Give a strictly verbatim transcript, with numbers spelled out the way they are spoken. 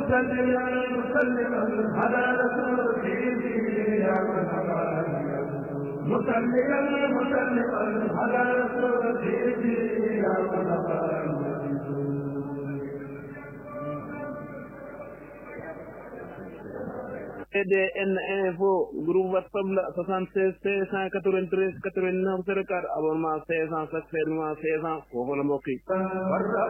مسلما مسلما على رسوله يا مرحبا مسلما مسلما على رسوله يا مرحبا E D N info groupe WhatsApp la soixante-seize cinq cent quatre-vingt-treize quatre-vingt-neuf zéro quatre abonnement cinq cent chaque mois cinq cent foofu la mbokk yi